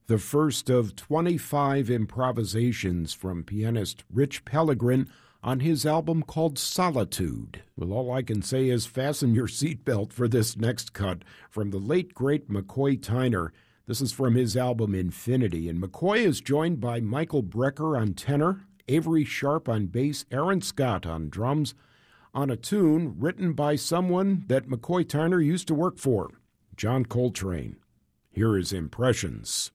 the first of 25 improvisations from pianist Rich Pellegrin on his album called Solitude. Well, all I can say is fasten your seatbelt for this next cut from the late, great McCoy Tyner. This is from his album Infinity, and McCoy is joined by Michael Brecker on tenor, Avery Sharp on bass, Aaron Scott on drums, on a tune written by someone that McCoy Tyner used to work for, John Coltrane. Here is Impressions.